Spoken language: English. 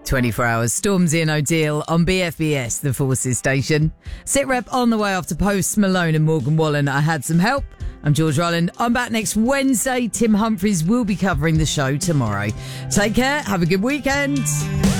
24 hours, Stormzy and O'Deal on BFBS, the Forces station. Sit rep on the way after Post Malone and Morgan Wallen. I had some help. I'm George Rowland. I'm back next Wednesday. Tim Humphries will be covering the show tomorrow. Take care. Have a good weekend.